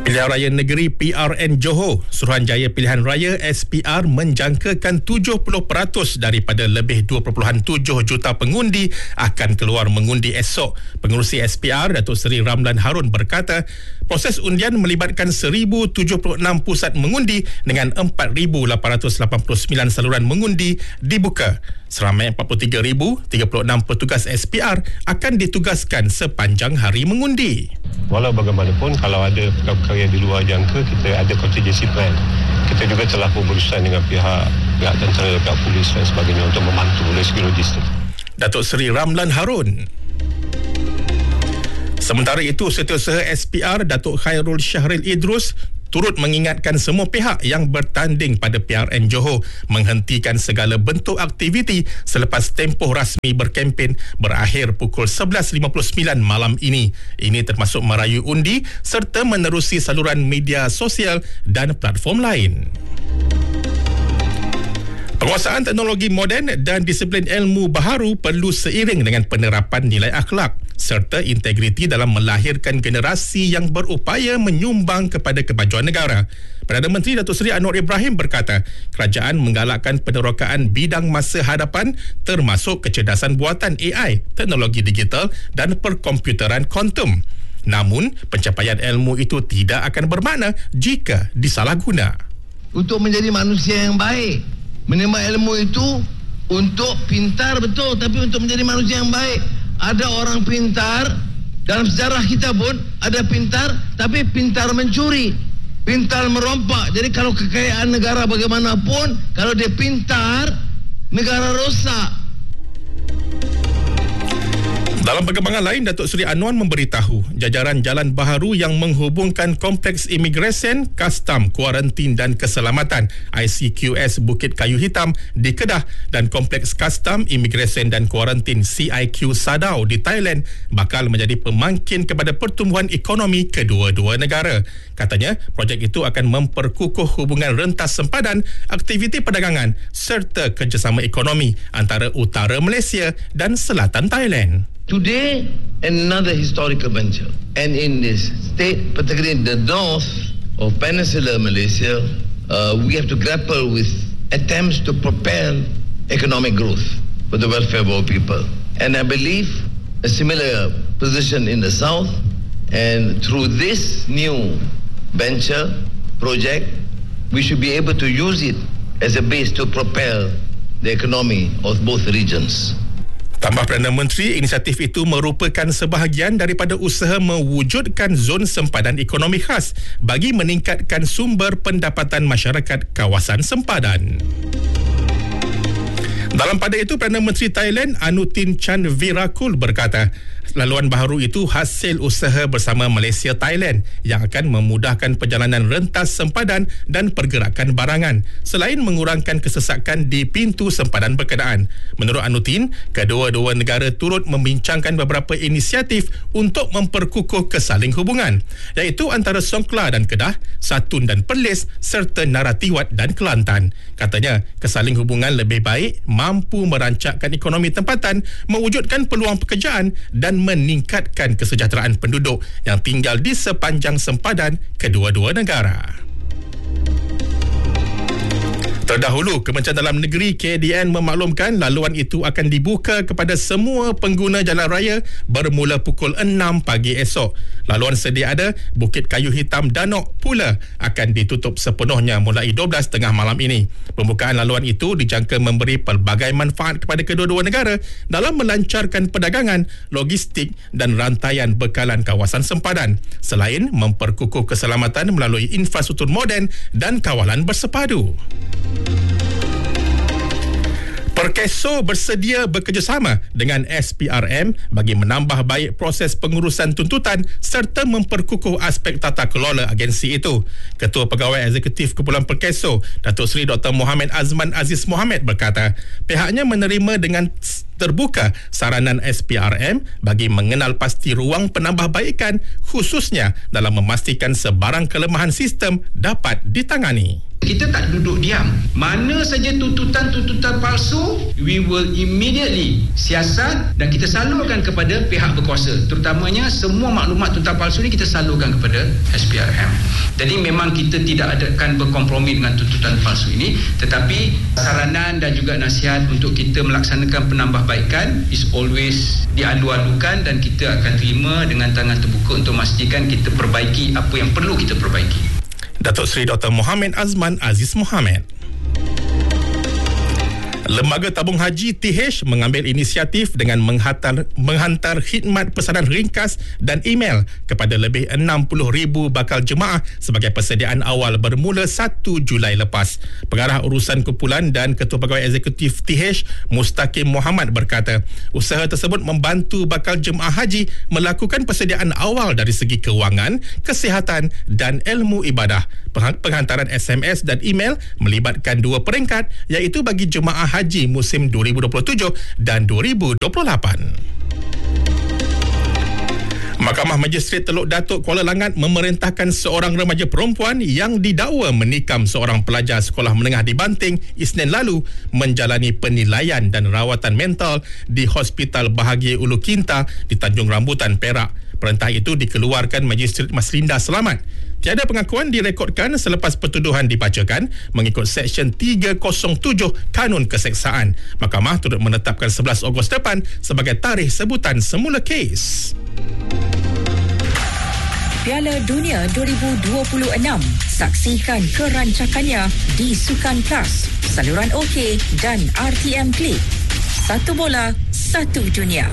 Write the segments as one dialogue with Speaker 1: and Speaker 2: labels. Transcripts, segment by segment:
Speaker 1: Pilihan Raya Negeri PRN Johor, Suruhanjaya Pilihan Raya SPR menjangkakan 70% daripada lebih 2.7 juta pengundi akan keluar mengundi esok. Pengerusi SPR Datuk Seri Ramlan Harun berkata, proses undian melibatkan 1,076 pusat mengundi dengan 4,889 saluran mengundi dibuka. Seramai 43,036 petugas SPR akan ditugaskan sepanjang hari mengundi.
Speaker 2: Walau bagaimanapun, kalau ada perkara-perkara yang di luar jangka, kita ada contingency plan. Kita juga telah berurusan dengan pihak tentera, pihak polis dan sebagainya untuk membantu dari segi logistik.
Speaker 1: Datuk Seri Ramlan Harun. Sementara itu, Setiausaha SPR Datuk Khairul Syahril Idrus turut mengingatkan semua pihak yang bertanding pada PRN Johor menghentikan segala bentuk aktiviti selepas tempoh rasmi berkempen berakhir pukul 11.59 malam ini. Ini termasuk merayu undi serta menerusi saluran media sosial dan platform lain. Penguasaan teknologi moden dan disiplin ilmu baharu perlu seiring dengan penerapan nilai akhlak serta integriti dalam melahirkan generasi yang berupaya menyumbang kepada kemajuan negara. Perdana Menteri Datuk Seri Anwar Ibrahim berkata, kerajaan menggalakkan penerokaan bidang masa hadapan termasuk kecerdasan buatan AI, teknologi digital dan perkomputeran kuantum. Namun, pencapaian ilmu itu tidak akan bermakna jika disalahguna.
Speaker 3: Untuk menjadi manusia yang baik, menerima ilmu itu untuk pintar betul, tapi untuk menjadi manusia yang baik. Ada orang pintar, dalam sejarah kita pun ada pintar, tapi pintar mencuri, pintar merompak. Jadi kalau kekayaan negara bagaimanapun, kalau dia pintar, negara rosak.
Speaker 1: Dalam perkembangan lain, Datuk Seri Anwar memberitahu jajaran jalan baharu yang menghubungkan Kompleks Imigresen, Kastam, Kuarantin dan Keselamatan ICQS Bukit Kayu Hitam di Kedah dan Kompleks Kastam, Imigresen dan Kuarantin CIQ Sadao di Thailand bakal menjadi pemangkin kepada pertumbuhan ekonomi kedua-dua negara. Katanya, projek itu akan memperkukuh hubungan rentas sempadan, aktiviti perdagangan serta kerjasama ekonomi antara utara Malaysia dan selatan Thailand.
Speaker 3: Today, another historical venture. And in this state, particularly in the north of Peninsular Malaysia, we have to grapple with attempts to propel economic growth for the welfare of our people. And I believe a similar position in the south. And through this new venture project, we should be able to use it as a base to propel the economy of both regions.
Speaker 1: Tambah Perdana Menteri, inisiatif itu merupakan sebahagian daripada usaha mewujudkan zon sempadan ekonomi khas bagi meningkatkan sumber pendapatan masyarakat kawasan sempadan. Dalam pada itu, Perdana Menteri Thailand Anutin Chanvirakul berkata, laluan baharu itu hasil usaha bersama Malaysia Thailand yang akan memudahkan perjalanan rentas sempadan dan pergerakan barangan selain mengurangkan kesesakan di pintu sempadan berkenaan. Menurut Anutin, kedua-dua negara turut membincangkan beberapa inisiatif untuk memperkukuh kesaling hubungan, iaitu antara Songkhla dan Kedah, Satun dan Perlis serta Naratiwat dan Kelantan. Katanya, kesaling hubungan lebih baik mampu merancangkan ekonomi tempatan, mewujudkan peluang pekerjaan dan meningkatkan kesejahteraan penduduk yang tinggal di sepanjang sempadan kedua-dua negara. Terdahulu, Kementerian Dalam Negeri KDN memaklumkan laluan itu akan dibuka kepada semua pengguna jalan raya bermula pukul 6 pagi esok. Laluan sedia ada Bukit Kayu Hitam Danok pula akan ditutup sepenuhnya mulai 12.30 malam ini. Pembukaan laluan itu dijangka memberi pelbagai manfaat kepada kedua-dua negara dalam melancarkan perdagangan, logistik dan rantaian bekalan kawasan sempadan, selain memperkukuh keselamatan melalui infrastruktur moden dan kawalan bersepadu. Perkeso bersedia bekerjasama dengan SPRM bagi menambah baik proses pengurusan tuntutan serta memperkukuh aspek tata kelola agensi itu. Ketua Pegawai Eksekutif Kumpulan Perkeso, Datuk Seri Dr. Mohamed Azman Aziz Mohamed berkata, pihaknya menerima dengan terbuka saranan SPRM bagi mengenal pasti ruang penambahbaikan khususnya dalam memastikan sebarang kelemahan sistem dapat ditangani.
Speaker 4: Kita tak duduk diam. Mana saja tuntutan-tuntutan palsu, we will immediately siasat dan kita salurkan kepada pihak berkuasa. Terutamanya semua maklumat tuntutan palsu ni kita salurkan kepada SPRM. Jadi memang kita tidak akan berkompromi dengan tuntutan palsu ini, tetapi saranan dan juga nasihat untuk kita melaksanakan penambahbaikan is always dialu-alukan dan kita akan terima dengan tangan terbuka untuk memastikan kita perbaiki apa yang perlu kita perbaiki.
Speaker 1: Datuk Seri Dr. Mohamed Azman Aziz Mohamed. Lembaga Tabung Haji TH mengambil inisiatif dengan menghantar khidmat pesanan ringkas dan email kepada lebih 60,000 bakal jemaah sebagai persediaan awal bermula 1 Julai lepas. Pengarah Urusan Kumpulan dan Ketua Pegawai Eksekutif TH Mustaqim Muhammad berkata, usaha tersebut membantu bakal jemaah haji melakukan persediaan awal dari segi kewangan, kesihatan dan ilmu ibadah. Penghantaran SMS dan email melibatkan 2 peringkat, iaitu bagi jemaah haji musim 2027 dan 2028. Mahkamah Magistrate Teluk Datuk Kuala Langat memerintahkan seorang remaja perempuan yang didakwa menikam seorang pelajar sekolah menengah di Banting Isnin lalu menjalani penilaian dan rawatan mental di Hospital Bahagia Ulu Kinta di Tanjung Rambutan, Perak. Perintah itu dikeluarkan Magistrate Maslinda Selamat. Tiada pengakuan direkodkan selepas pertuduhan dibacakan mengikut Seksyen 307 Kanun Keseksaan. Mahkamah turut menetapkan 11 Ogos depan sebagai tarikh sebutan semula kes.
Speaker 5: Piala Dunia 2026. Saksikan kerancakannya di Sukan Plus, saluran OK dan RTM Klik. Satu bola, satu dunia.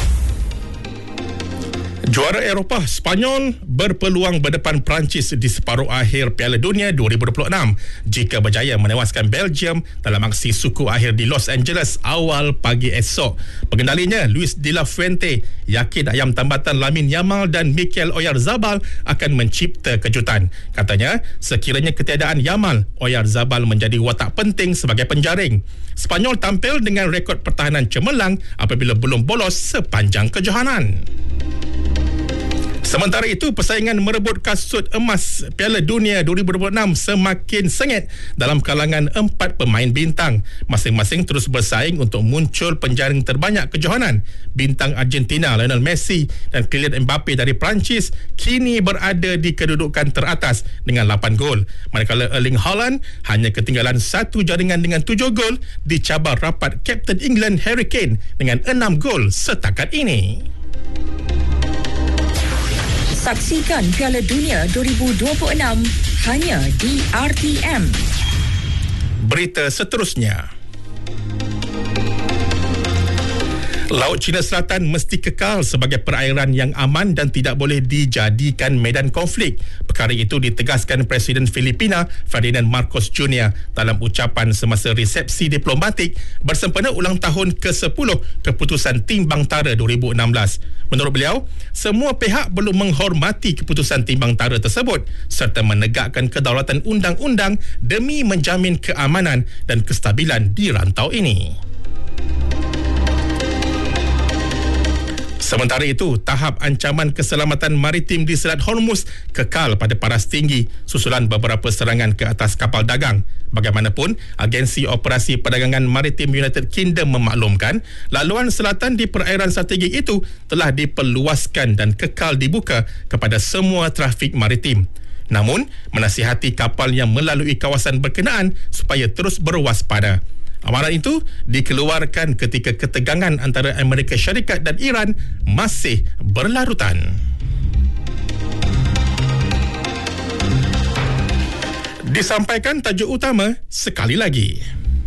Speaker 1: Juara Eropah Spanyol berpeluang berdepan Perancis di separuh akhir Piala Dunia 2026 jika berjaya menewaskan Belgium dalam aksi suku akhir di Los Angeles awal pagi esok. Pengendalinya Luis de la Fuente yakin ayam tambatan Lamine Yamal dan Mikel Oyarzabal akan mencipta kejutan. Katanya, sekiranya ketiadaan Yamal, Oyarzabal menjadi watak penting sebagai penjaring. Spanyol tampil dengan rekod pertahanan cemerlang apabila belum bolos sepanjang kejohanan. Sementara itu, persaingan merebut kasut emas Piala Dunia 2026 semakin sengit dalam kalangan 4 pemain bintang. Masing-masing terus bersaing untuk muncul penjaring terbanyak kejohanan. Bintang Argentina Lionel Messi dan Kylian Mbappe dari Perancis kini berada di kedudukan teratas dengan 8 gol. Manakala Erling Haaland hanya ketinggalan 1 jaringan dengan 7 gol, dicabar rapat Kapten England Harry Kane dengan 6 gol setakat ini.
Speaker 5: Saksikan Piala Dunia 2026 hanya di RTM.
Speaker 1: Berita seterusnya. Laut Cina Selatan mesti kekal sebagai perairan yang aman dan tidak boleh dijadikan medan konflik. Perkara itu ditegaskan Presiden Filipina Ferdinand Marcos Jr. dalam ucapan semasa resepsi diplomatik bersempena ulang tahun ke-10 Keputusan Timbang Tara 2016. Menurut beliau, semua pihak belum menghormati keputusan Timbang Tara tersebut serta menegakkan kedaulatan undang-undang demi menjamin keamanan dan kestabilan di rantau ini. Sementara itu, tahap ancaman keselamatan maritim di Selat Hormuz kekal pada paras tinggi susulan beberapa serangan ke atas kapal dagang. Bagaimanapun, Agensi Operasi Perdagangan Maritim United Kingdom memaklumkan laluan selatan di perairan strategik itu telah diperluaskan dan kekal dibuka kepada semua trafik maritim. Namun, menasihati kapal yang melalui kawasan berkenaan supaya terus berwaspada. Amaran itu dikeluarkan ketika ketegangan antara Amerika Syarikat dan Iran masih berlarutan. Disampaikan tajuk utama sekali lagi.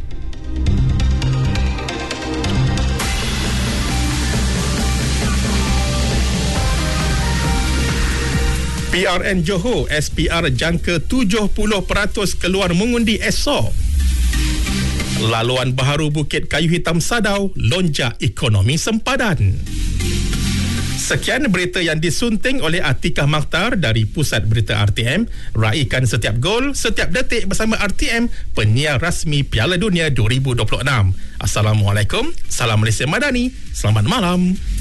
Speaker 1: PRN Johor SPR jangka 70% keluar mengundi esok. Laluan baharu Bukit Kayu Hitam Sadau lonjak ekonomi sempadan. Sekian berita yang disunting oleh Atikah Makhtar dari Pusat Berita RTM. Raikan setiap gol, setiap detik bersama RTM, penyiar rasmi Piala Dunia 2026. Assalamualaikum, salam Malaysia Madani, selamat malam.